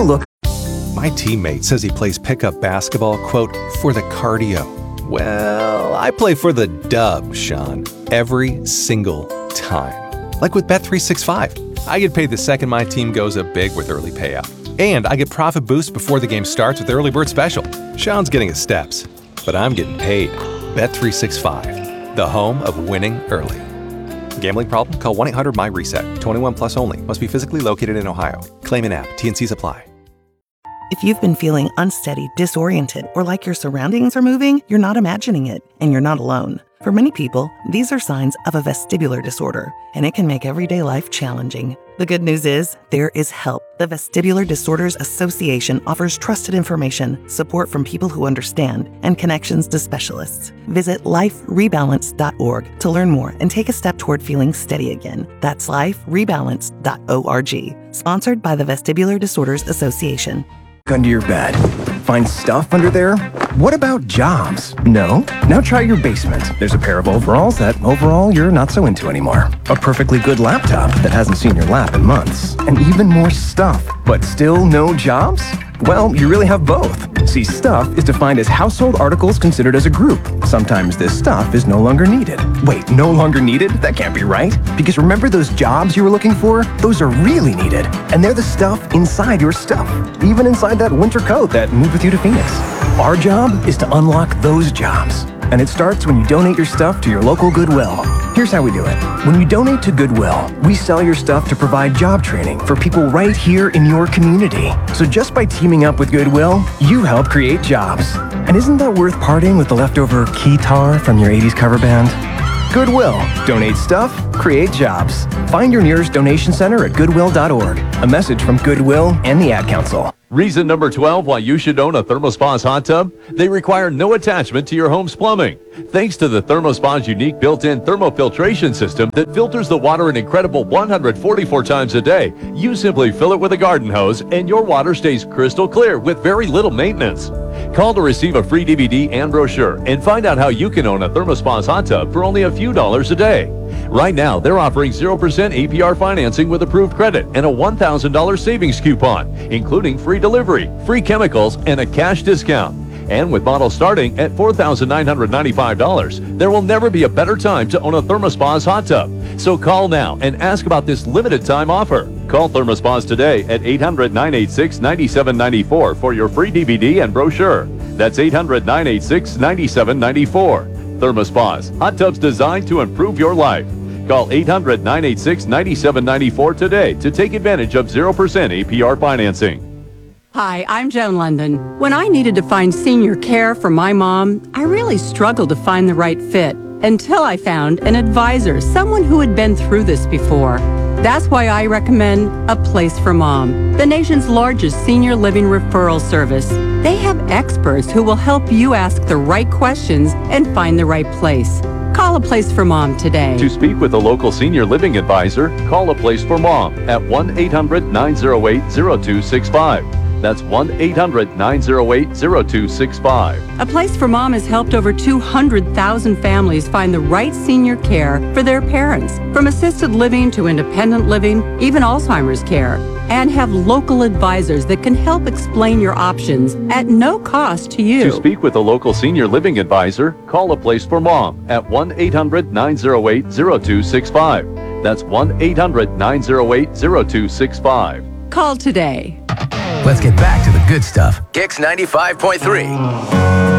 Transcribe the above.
a look. My teammate says he plays pickup basketball, quote, for the cardio. Well, I play for the dub, Sean, every single time. Like with Bet365. I get paid the second my team goes up big with early payout. And I get profit boost before the game starts with the early bird special. Sean's getting his steps, but I'm getting paid. Bet365, the home of winning early. Gambling problem? Call 1-800-MY-RESET. 21 plus only. Must be physically located in Ohio. Claim an app. T&Cs apply. If you've been feeling unsteady, disoriented, or like your surroundings are moving, you're not imagining it, and you're not alone. For many people, these are signs of a vestibular disorder, and it can make everyday life challenging. The good news is, there is help. The Vestibular Disorders Association offers trusted information, support from people who understand, and connections to specialists. Visit liferebalance.org to learn more and take a step toward feeling steady again. That's liferebalance.org. Sponsored by the Vestibular Disorders Association. Under your bed. Find stuff under there? What about jobs? No? Now try your basement. There's a pair of overalls that overall you're not so into anymore. A perfectly good laptop that hasn't seen your lap in months. And even more stuff. But still no jobs? Well, you really have both. See, stuff is defined as household articles considered as a group. Sometimes this stuff is no longer needed. Wait, no longer needed? That can't be right. Because remember those jobs you were looking for? Those are really needed. And they're the stuff inside your stuff. Even inside that winter coat that moved with you to Phoenix. Our job is to unlock those jobs. And it starts when you donate your stuff to your local Goodwill. Here's how we do it. When you donate to Goodwill, we sell your stuff to provide job training for people right here in your community. So just by teaming up with Goodwill, you help create jobs. And isn't that worth parting with the leftover keytar from your 80s cover band? Goodwill. Donate stuff, create jobs. Find your nearest donation center at goodwill.org. A message from Goodwill and the Ad Council. Reason number 12 why you should own a ThermoSpa's hot tub? They require no attachment to your home's plumbing. Thanks to the ThermoSpa's unique built-in thermofiltration system that filters the water an incredible 144 times a day, you simply fill it with a garden hose and your water stays crystal clear with very little maintenance. Call to receive a free DVD and brochure and find out how you can own a ThermoSpa's hot tub for only a few dollars a day. Right now, they're offering 0% APR financing with approved credit and a $1,000 savings coupon, including free delivery, free chemicals, and a cash discount. And with models starting at $4,995, there will never be a better time to own a ThermoSpa's hot tub. So call now and ask about this limited time offer. Call ThermoSpa's today at 800-986-9794 for your free DVD and brochure. That's 800-986-9794. ThermoSpa's, hot tubs designed to improve your life. Call 800-986-9794 today to take advantage of 0% APR financing. Hi, I'm Joan London. When I needed to find senior care for my mom, I really struggled to find the right fit until I found an advisor, someone who had been through this before. That's why I recommend A Place for Mom, the nation's largest senior living referral service. They have experts who will help you ask the right questions and find the right place. Call A Place for Mom today. To speak with a local senior living advisor, call A Place for Mom at 1-800-908-0265. That's 1-800-908-0265. A Place for Mom has helped over 200,000 families find the right senior care for their parents, from assisted living to independent living, even Alzheimer's care, and have local advisors that can help explain your options at no cost to you. To speak with a local senior living advisor, call A Place for Mom at 1-800-908-0265. That's 1-800-908-0265. Call today. Let's get back to the good stuff. Kicks 95.3.